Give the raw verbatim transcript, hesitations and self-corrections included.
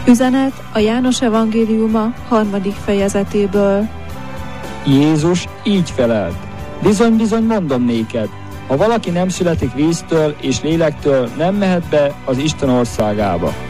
Üzenet a János evangéliuma harmadik fejezetéből. Jézus így felelt: bizony-bizony mondom néked, ha valaki nem születik víztől és lélektől, nem mehet be az Isten országába.